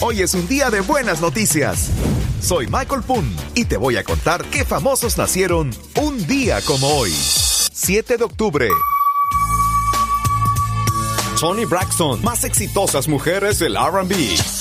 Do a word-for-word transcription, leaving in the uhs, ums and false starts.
Hoy es un día de buenas noticias. Soy Michael Poon y te voy a contar qué famosos nacieron un día como hoy. siete de octubre. Toni Braxton, más exitosas mujeres del R and B.